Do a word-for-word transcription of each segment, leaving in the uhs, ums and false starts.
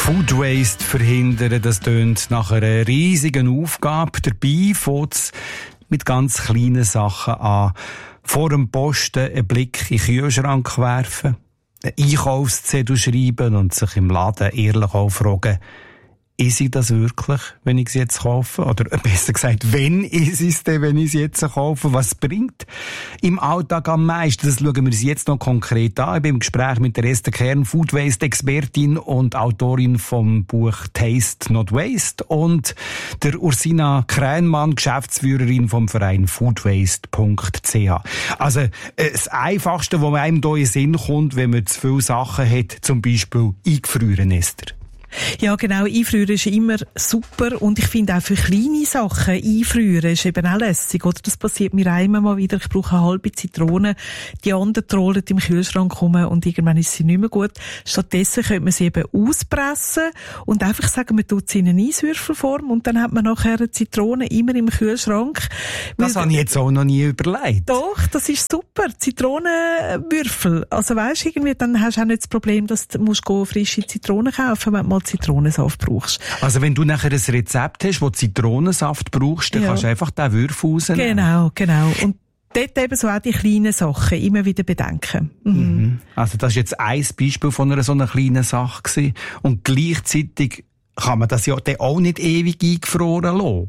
Food Waste verhindern, das tönt nach einer riesigen Aufgabe. Dabei fängt es mit ganz kleinen Sachen an. Vor dem Posten einen Blick in den Kühlschrank werfen, einen Einkaufszettel schreiben und sich im Laden ehrlich auch fragen, ist ich das wirklich, wenn ich es jetzt kaufe? Oder besser gesagt, wenn ist es denn, wenn ich es jetzt kaufe? Was bringt im Alltag am meisten? Das schauen wir uns jetzt noch konkret an. Ich bin im Gespräch mit der Esther Kern, Food Waste Expertin und Autorin vom Buch Taste Not Waste, und der Ursina Krähenmann, Geschäftsführerin vom Verein foodwaste punkt c h. Also äh, das Einfachste, was einem hier in den Sinn kommt, wenn man zu viele Sachen hat, zum Beispiel eingefrieren, Esther. Ja, genau. Einfrieren ist immer super. Und ich finde auch für kleine Sachen einfrieren ist eben auch lässig, oder? Das passiert mir einmal mal wieder. Ich brauche eine halbe Zitrone. Die anderen trollen im Kühlschrank rum und irgendwann ist sie nicht mehr gut. Stattdessen könnte man sie eben auspressen und einfach sagen, man tut sie in eine Eiswürfelform und dann hat man nachher eine Zitrone immer im Kühlschrank. Das habe ich jetzt auch noch nie überlegt. Doch, das ist super. Zitronenwürfel. Also weisst, irgendwie, dann hast du auch nicht das Problem, dass du musst frische Zitronen kaufen, wenn du mal Zitronensaft brauchst. Also wenn du nachher ein Rezept hast, wo Zitronensaft brauchst, dann ja. kannst du einfach den Würfel rausnehmen. Genau, genau. Und dort eben so auch die kleinen Sachen immer wieder bedenken. Mhm. Mhm. Also das ist jetzt ein Beispiel von einer so einer kleinen Sache gewesen. Und gleichzeitig kann man das ja dann auch nicht ewig eingefroren lassen.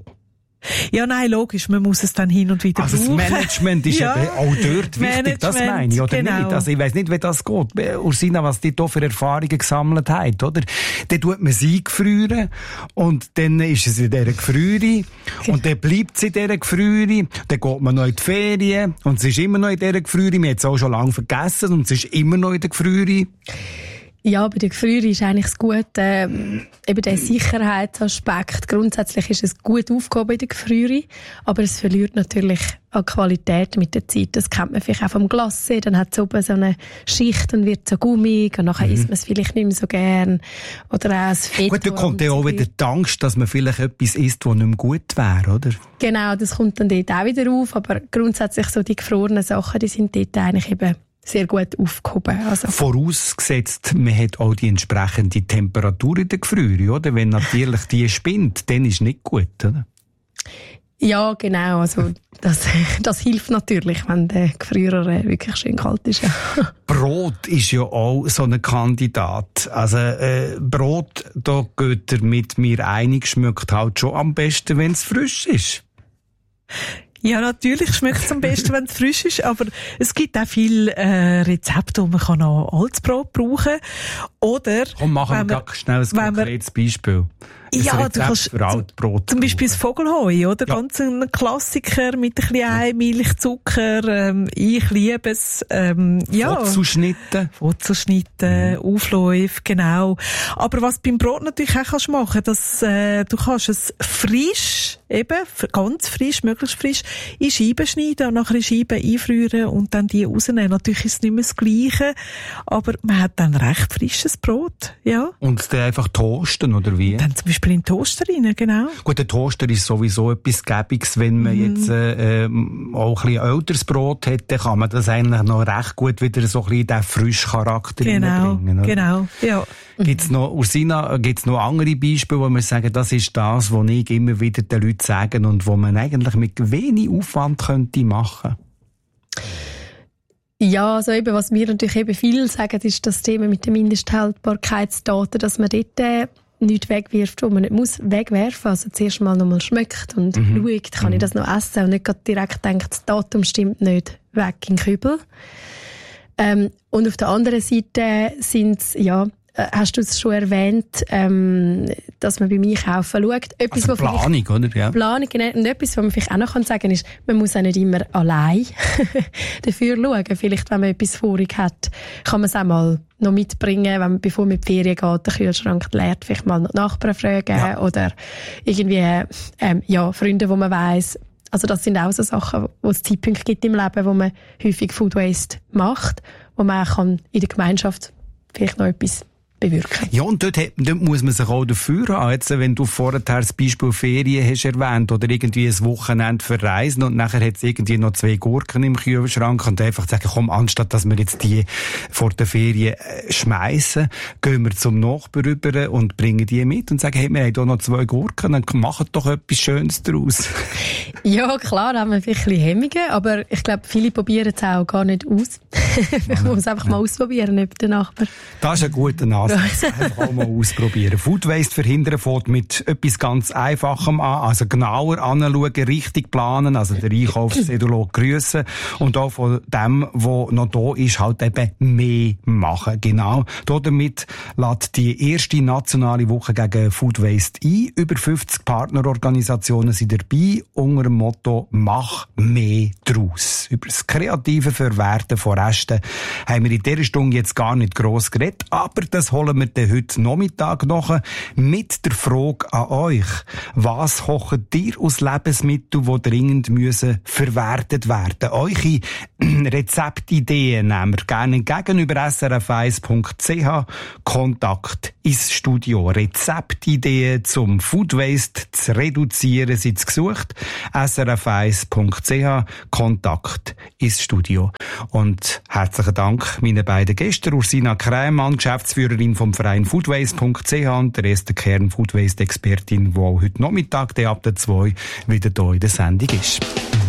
Ja, nein, logisch, man muss es dann hin und wieder also brauchen. Also das Management ist ja auch dort wichtig, Management, das meine ich, oder genau. nicht? Also ich weiss nicht, wie das geht. Ursina, was die da für Erfahrungen gesammelt hat, oder? Dann tut man sie gefrieren und dann ist es in dieser Gefriere und dann bleibt sie in dieser Gefriere, dann geht man noch in die Ferien und es ist immer noch in dieser Gefriere, man hat es auch schon lange vergessen und es ist immer noch in der Gefriere. Ja, bei der Gefriere ist eigentlich das Gute, ähm, eben der Sicherheitsaspekt. Grundsätzlich ist es gut aufgehoben in der Gefriere, aber es verliert natürlich an Qualität mit der Zeit. Das kennt man vielleicht auch vom Glacé, dann hat es oben so eine Schicht und wird so gummig und nachher mhm. isst man es vielleicht nicht mehr so gern. Oder auch das Fett. Gut, da kommt ja auch wieder die Angst, dass man vielleicht etwas isst, das nicht mehr gut wäre, oder? Genau, das kommt dann dort auch wieder auf, aber grundsätzlich so die gefrorenen Sachen, die sind dort eigentlich eben sehr gut aufgehoben. Also. Vorausgesetzt, man hat auch die entsprechende Temperatur in der Gefriere, oder? Wenn natürlich die spinnt, dann ist es nicht gut, oder? Ja, genau. Also, das, das hilft natürlich, wenn der Gefrierer wirklich schön kalt ist. Ja. Brot ist ja auch so ein Kandidat. Also, äh, Brot, da geht er mit mir einig, schmeckt halt schon am besten, wenn es frisch ist. Ja, natürlich schmeckt es am besten, wenn es frisch ist, aber es gibt auch viele äh, Rezepte, wo man kann auch altes Brot brauchen kann. Oder... Komm, machen wir ganz schnell ein konkretes Beispiel. Ein ja, Rezept du kannst für Altbrot zum Beispiel das Vogelheu, oder? Ja. Ganz ein Klassiker mit ein bisschen Ei, Milch, Zucker. Ähm, ich liebe es. Ähm, ja. Wurzelschnitte. Wurzelschnitte, mhm. Aufläufe, genau. Aber was beim Brot natürlich auch kannst machen, dass äh, du kannst es frisch, eben ganz frisch, möglichst frisch, in Scheiben schneiden und nachher in Scheiben einfrieren und dann die rausnehmen. Natürlich ist es nicht mehr das Gleiche, aber man hat dann recht frisches Brot, ja. Und dann einfach toasten, oder wie? Dann zum Beispiel in den Toaster rein, genau. Gut, der Toaster ist sowieso etwas Gäbiges, wenn man mm. jetzt äh, auch ein bisschen älteres Brot hat, dann kann man das eigentlich noch recht gut wieder so ein bisschen in den frischen Charakter genau, bringen. Oder? Genau, ja. Gibt's noch, Ursina, gibt's noch andere Beispiele, wo wir sagen, das ist das, was ich immer wieder den Leuten sage und wo man eigentlich mit wenig Aufwand könnte machen? Ja, also eben, was wir natürlich eben viel sagen, ist das Thema mit den Mindesthaltbarkeitsdaten, dass man dort äh, nichts wegwirft, wo man nicht muss wegwerfen. Also zuerst mal nochmal schmeckt und mhm. schaut, kann mhm. ich das noch essen und nicht direkt denkt, das Datum stimmt nicht, weg in den Kübel. Ähm, und auf der anderen Seite sind ja, hast du es schon erwähnt, ähm, dass man beim Einkaufen schaut. Etwas, also Planung, oder? Ja. Planung, genau. Und etwas, was man vielleicht auch noch sagen kann, ist, man muss auch nicht immer allein dafür schauen. Vielleicht, wenn man etwas vorig hat, kann man es auch mal noch mitbringen, wenn man, bevor man in die Ferien geht, den Kühlschrank leert, vielleicht mal noch die Nachbarn fragen ja. oder irgendwie ähm, ja, Freunde, wo man weiss. Also das sind auch so Sachen, wo es Zeitpunkte gibt im Leben, wo man häufig Food Waste macht, wo man auch kann in der Gemeinschaft vielleicht noch etwas bewirken. Ja, und dort, dort muss man sich auch dafür haben. Jetzt, wenn du vorher das Beispiel Ferien hast erwähnt oder irgendwie ein Wochenende verreisen und nachher hat es irgendwie noch zwei Gurken im Kühlschrank und einfach sagen, komm, anstatt dass wir jetzt die vor der Ferien schmeißen, gehen wir zum Nachbarn rüber und bringen die mit und sagen, hey, wir haben hier noch zwei Gurken, dann machen doch etwas Schönes daraus. Ja, klar, da haben wir ein bisschen Hemmungen, aber ich glaube, viele probieren es auch gar nicht aus. Ich muss einfach mal ausprobieren, ob der Nachbar. Das ist ein guter Ansatz. Einfach auch mal ausprobieren. Food Waste verhindern fängt mit etwas ganz Einfachem an. Also genauer anschauen, richtig planen, also den Einkaufszettel grüssen und auch von dem, was noch da ist, halt eben mehr machen. Genau. Damit lädt die erste nationale Woche gegen Food Waste ein. Über fünfzig Partnerorganisationen sind dabei unter dem Motto «Mach mehr draus». Über das kreative Verwerten von Resten haben wir in dieser Stunde jetzt gar nicht gross geredet, aber das holen wir dann heute Nachmittag noch mit der Frage an euch. Was kocht ihr aus Lebensmitteln, die dringend müssen verwertet werden? Eure Rezeptideen nehmen wir gerne entgegen über s r f eins punkt c h. Kontakt ins Studio. Rezeptideen zum Food Waste zu reduzieren sind gesucht. s r f eins punkt c h. Kontakt ins Studio. Und herzlichen Dank meinen beiden Gästen, Ursina Krämann, Geschäftsführerin vom Verein foodwaste punkt c h und der Esther Kern, Food Waste Expertin, die auch heute Nachmittag, der ab der zwei wieder hier in der Sendung ist.